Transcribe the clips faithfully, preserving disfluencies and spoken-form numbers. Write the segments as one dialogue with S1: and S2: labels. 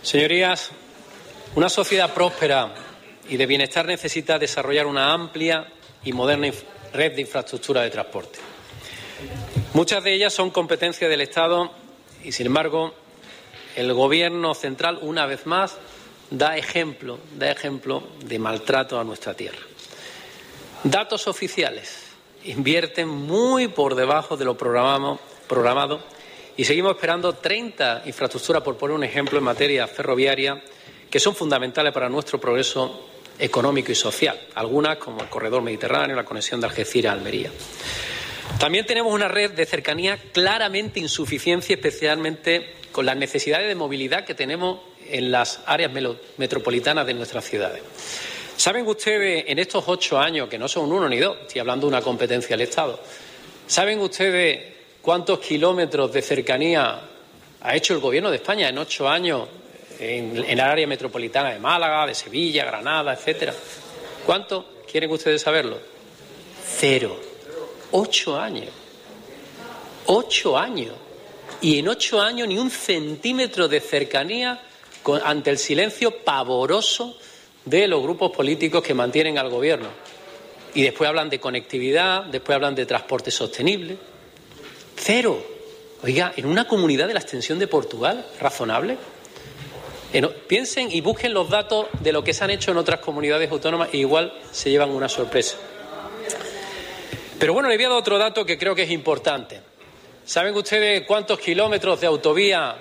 S1: Señorías, una sociedad próspera y de bienestar necesita desarrollar una amplia y moderna red de infraestructura de transporte. Muchas de ellas son competencia del Estado y, sin embargo, el Gobierno central, una vez más, da ejemplo, da ejemplo de maltrato a nuestra tierra. Datos oficiales invierten muy por debajo de lo programado, programado y seguimos esperando treinta infraestructuras, por poner un ejemplo, en materia ferroviaria, que son fundamentales para nuestro progreso económico y social, algunas como el corredor mediterráneo, la conexión de Algeciras a Almería. También tenemos una red de cercanía claramente insuficiente, especialmente con las necesidades de movilidad que tenemos en las áreas metropolitanas de nuestras ciudades. ¿Saben ustedes, en estos ocho años, que no son uno ni dos, estoy hablando de una competencia del Estado, ¿saben ustedes cuántos kilómetros de cercanía ha hecho el Gobierno de España en ocho años en, en el área metropolitana de Málaga, de Sevilla, Granada, etcétera? ¿Cuánto? ¿Quieren ustedes saberlo? Cero. Ocho años. Ocho años. Y en ocho años ni un centímetro de cercanía con, ante el silencio pavoroso de los grupos políticos que mantienen al Gobierno. Y después hablan de conectividad, después hablan de transporte sostenible. Cero. Oiga, en una comunidad de la extensión de Portugal, ¿razonable? En, piensen y busquen los datos de lo que se han hecho en otras comunidades autónomas e igual se llevan una sorpresa. Pero bueno, le voy a dar otro dato que creo que es importante. ¿Saben ustedes cuántos kilómetros de autovía?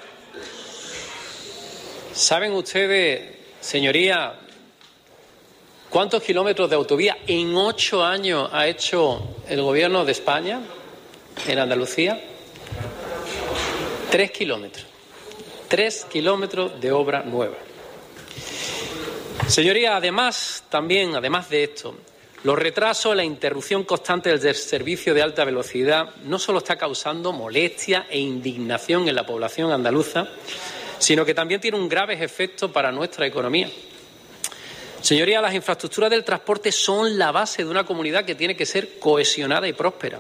S1: ¿Saben ustedes, señoría, cuántos kilómetros de autovía en ocho años ha hecho el Gobierno de España en Andalucía? Tres kilómetros. Tres kilómetros de obra nueva. Señoría, además, también, además de esto, los retrasos, la interrupción constante del servicio de alta velocidad no solo está causando molestia e indignación en la población andaluza, sino que también tiene un grave efecto para nuestra economía. Señorías, las infraestructuras del transporte son la base de una comunidad que tiene que ser cohesionada y próspera.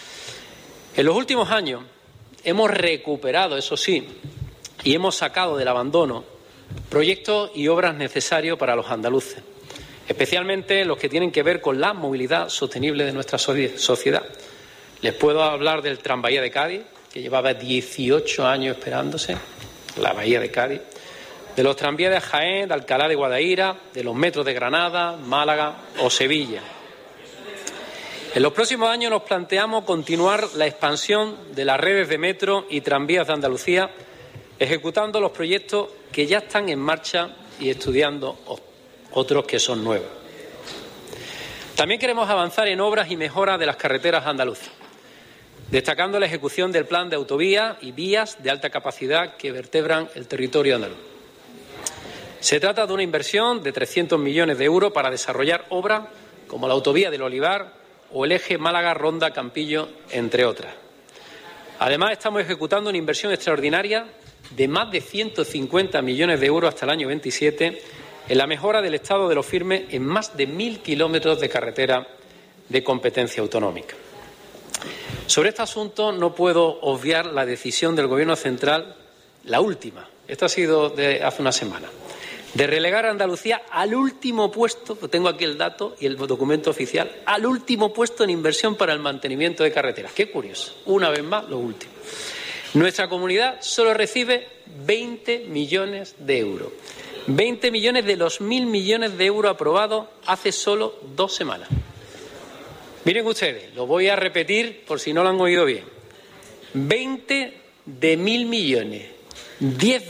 S1: En los últimos años hemos recuperado, eso sí, y hemos sacado del abandono proyectos y obras necesarios para los andaluces, especialmente los que tienen que ver con la movilidad sostenible de nuestra sociedad. Les puedo hablar del Tranvía de Cádiz, que llevaba dieciocho años esperándose, la Bahía de Cádiz, de los tranvías de Jaén, de Alcalá de Guadaira, de los metros de Granada, Málaga o Sevilla. En los próximos años nos planteamos continuar la expansión de las redes de metro y tranvías de Andalucía, ejecutando los proyectos que ya están en marcha y estudiando otros que son nuevos. También queremos avanzar en obras y mejoras de las carreteras andaluzas, destacando la ejecución del plan de autovías y vías de alta capacidad que vertebran el territorio andaluz. Se trata de una inversión de trescientos millones de euros para desarrollar obras como la autovía del Olivar o el eje Málaga-Ronda-Campillo, entre otras. Además, estamos ejecutando una inversión extraordinaria de más de ciento cincuenta millones de euros hasta el año veintisiete en la mejora del estado de los firmes en más de mil kilómetros de carretera de competencia autonómica. Sobre este asunto no puedo obviar la decisión del Gobierno central, la última, esta ha sido de hace una semana, de relegar a Andalucía al último puesto, tengo aquí el dato y el documento oficial, al último puesto en inversión para el mantenimiento de carreteras. Qué curioso, una vez más lo último. Nuestra comunidad solo recibe veinte millones de euros. veinte millones de los mil millones de euros aprobados hace solo dos semanas. Miren ustedes, lo voy a repetir por si no lo han oído bien. veinte de mil millones, diez